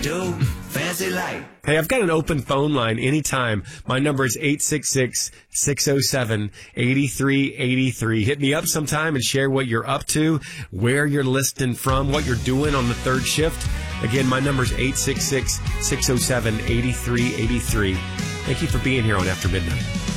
do, fancy light. Hey, I've got an open phone line anytime. My number is 866-607-8383. Hit me up sometime and share what you're up to, where you're listening from, what you're doing on the third shift. Again, my number is 866-607-8383. Thank you for being here on After Midnight.